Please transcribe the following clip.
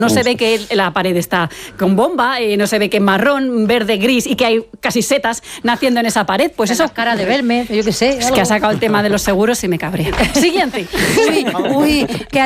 No se ve que la pared está con bomba, no se ve que es marrón, verde, gris y que hay casi setas naciendo en esa pared. Pues eso. Cara de Belmez, yo qué sé. Es que ha sacado el tema de los seguros y me cabrea. Siguiente. Uy,